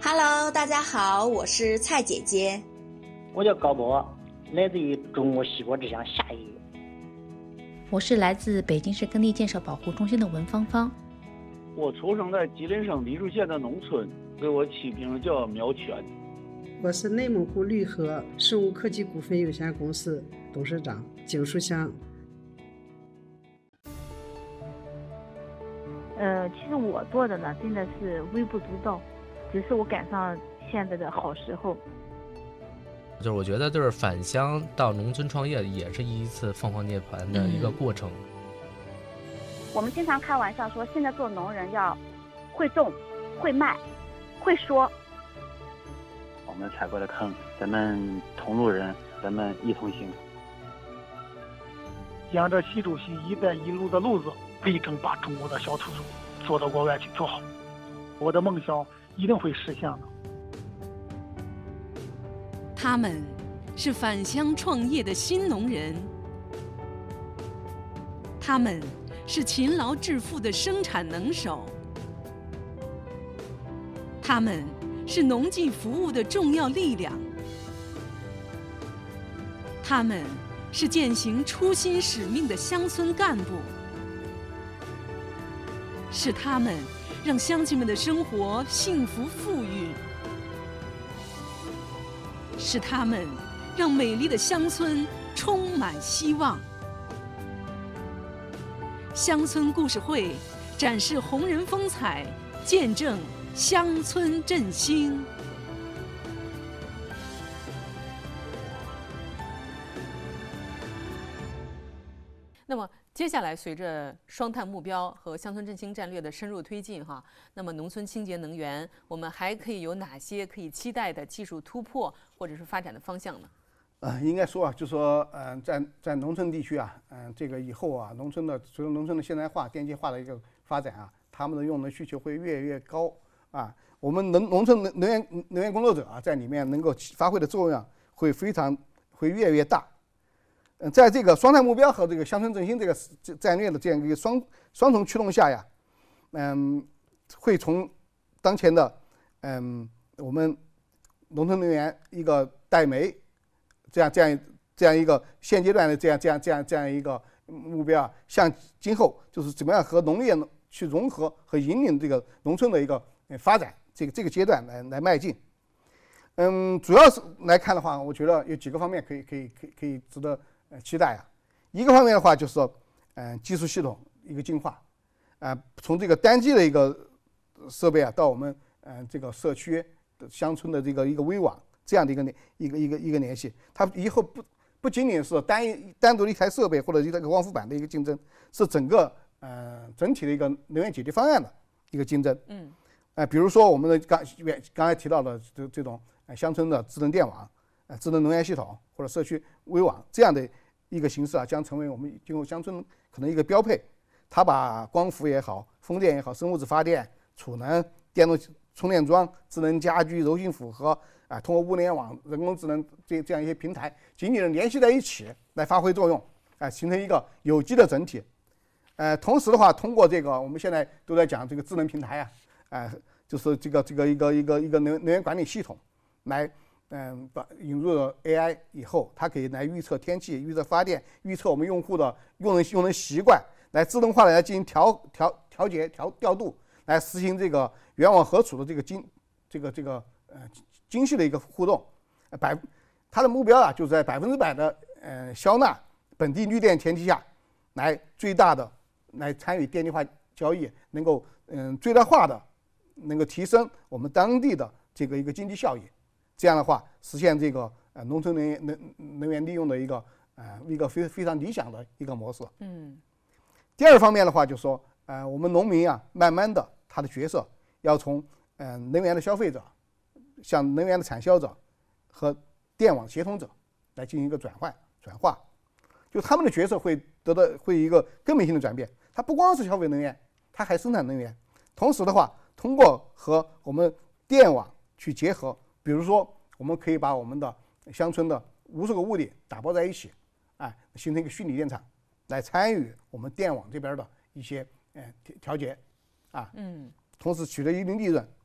Hello， 大家好，我是蔡姐姐。 我叫高波，来自于中国西国之乡夏邑。 我是来自北京市耕地建设保护中心的文芳芳。 我出生在吉林省黎树县的农村，给我起名叫苗全。 我是内蒙古绿禾生物科技股份有限公司董事长景书香。 其实我做的呢，真的是微不足道，只是我赶上现在的好时候。 就是我觉得，就是返乡到农村创业，也是一次凤凰涅槃的一个过程。 我们经常开玩笑说，现在做农人要会种、会卖、会说。 我们踩过的坑，咱们同路人，咱们一同行。 沿着习主席“一带一路”的路子，力争把中国的小土豆做到国外去做好。我的梦想一定会实现的。 他们是返乡创业的新农人，他们是勤劳致富的生产能手，他们是农技服务的重要力量，他们是践行初心使命的乡村干部，是他们让乡亲们的生活幸福富裕，是他们让美丽的乡村充满希望。乡村故事会展示红人风采，见证乡村振兴。 那么接下来，随着双碳目标和乡村振兴战略的深入推进，那么农村清洁能源，我们还可以有哪些可以期待的技术突破或者是发展的方向呢？ 应该说就说在农村地区这个以后随着农村的现代化、电气化的一个发展他们的用能需求会越来越高我们农村能源工作者在里面能够发挥的作用会越来越大。在这个双碳目标和这个乡村振兴这个战略的这样一个双重驱动下会从当前的我们农村能源一个带煤这样一个现阶段的这样一个目标向今后就是怎么样和农业去融合和引领这个农村的一个发展这个阶段来迈进。主要是来看的话，我觉得有几个方面可以值得期待一个方面的话就是技术系统一个进化从这个单机的一个设备到我们这个社区乡村的这个一个微网这样的一个联系，它以后不仅仅是单独的一台设备或者一个光伏板的一个竞争，是整个整体的一个能源解决方案的一个竞争。比如说我们的刚才提到的这种乡村的智能电网、智能能源系统或者社区微网这样的一个形式将成为我们今后乡村可能一个标配。它把光伏也好、风电也好、生物质发电、储能、电动充电桩、智能家居、柔性复合通过物联网、人工智能这样一些平台紧紧的联系在一起来发挥作用形成一个有机的整体。同时的话，通过这个我们现在都在讲这个智能平台就是这个一个能源管理系统来引入了 AI 以后，它可以来预测天气、预测发电、预测我们用户的用能习惯，来自动化的来进行调节、调度，来实行这个源网合储的这个精细的一个互动。它的目标就是在100%的消纳本地绿电前提下，来最大的来参与电力化交易，能够最大化的能够提升我们当地的这个一个经济效益。这样的话，实现这个农村能源利用的一个非常理想的一个模式。第二方面的话，就是说我们农民慢慢的他的角色要从能源的消费者向能源的产销者和电网协同者来进行一个转化，就他们的角色会一个根本性的转变。他不光是消费能源，他还生产能源。同时的话，通过和我们电网去结合，比如说我们可以把我们的乡村的无数个物体打包在一起，形成一个虚拟电厂，来参与我们电网这边的一些调节，同时取得一定利润，